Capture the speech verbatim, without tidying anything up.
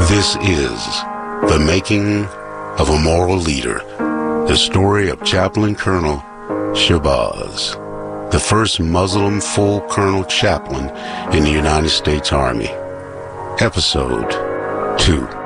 This is The Making of a Moral Leader, the story of Chaplain Colonel Shabazz, the first Muslim full colonel chaplain in the United States Army. Episode two.